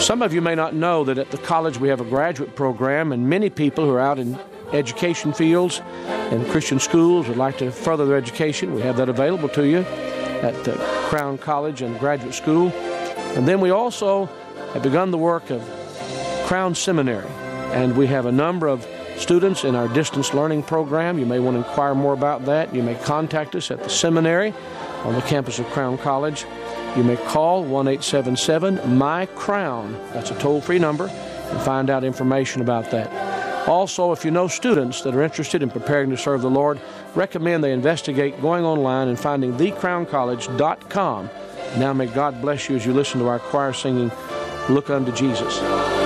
Some of you may not know that at the college we have a graduate program, and many people who are out in education fields and Christian schools would like to further their education. We have that available to you at the Crown College and Graduate School. And then we also have begun the work of Crown Seminary, and we have a number of students in our distance learning program. You may want to inquire more about that. You may contact us at the seminary on the campus of Crown College. You may call 1-877-MY-CROWN. That's a toll-free number, and find out information about that. Also, if you know students that are interested in preparing to serve the Lord, recommend they investigate going online and finding thecrowncollege.com. Now may God bless you as you listen to our choir singing, Look Unto Jesus.